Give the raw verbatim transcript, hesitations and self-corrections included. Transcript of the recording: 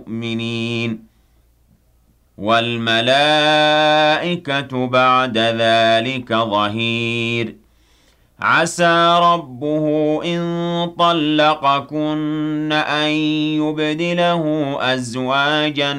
المؤمنين والملائكة بعد ذلك ظهير عسى ربه إن طلقكن أن يبدله أزواجا